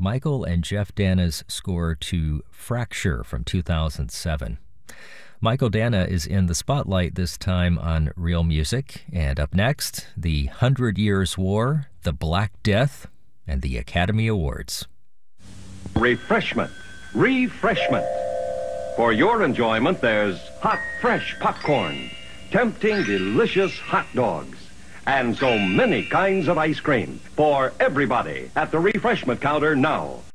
Michael and Jeff Dana's score to Fracture from 2007. Michael Dana is in the spotlight this time on Real Music. And up next, the 100 Years' War, the Black Death, and the Academy Awards. Refreshment. Refreshment. For your enjoyment, there's hot, fresh popcorn, tempting, delicious hot dogs, and so many kinds of ice cream for everybody at the refreshment counter now.